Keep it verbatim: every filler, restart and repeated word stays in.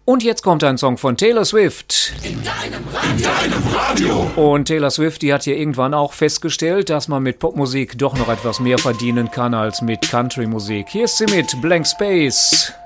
Und jetzt kommt ein Song von Taylor Swift. In deinem Radio. In deinem Radio. Und Taylor Swift, die hat ja irgendwann auch festgestellt, dass man mit Popmusik doch noch etwas mehr verdienen kann als mit Country-Musik. Hier ist sie mit Blank Space.